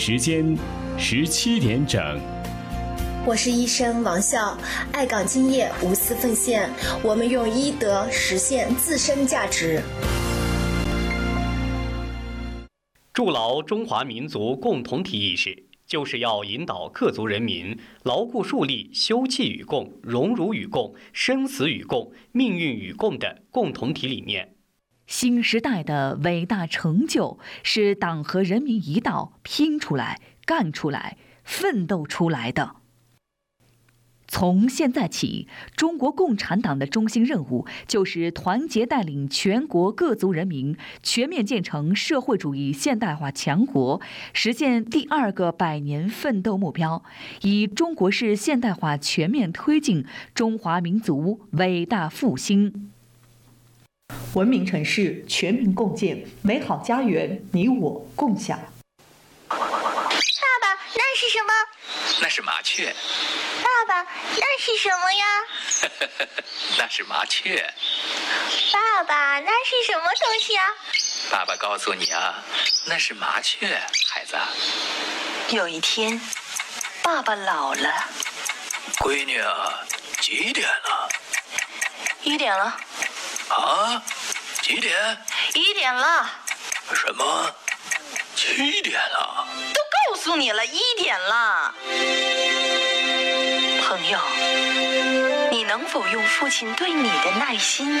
时间17点整。 我是医生王笑，爱岗敬业，无私奉献，我们用医德实现自身价值。 筑牢中华民族共同体意识，就是要引导各族人民牢固树立休戚与共、荣辱与共、生死与共、命运与共的共同体理念。 新时代的伟大成就是党和人民一道拼出来、干出来、奋斗出来的。从现在起，中国共产党的中心任务就是团结带领全国各族人民全面建成社会主义现代化强国，实现第2个100年奋斗目标，以中国式现代化全面推进中华民族伟大复兴。 文明城市全民共建，美好家园你我共享。 爸爸，那是什么？ 那是麻雀。 爸爸，那是什么呀？ 那是麻雀。 爸爸，那是什么东西啊？ 爸爸告诉你啊，那是麻雀，孩子。 有一天，爸爸老了。 闺女啊，几点了 ？1点了。 啊？几点 ？1点了。 什么？7点了？ 都告诉你了，1点了。朋友，你能否用父亲对你的耐心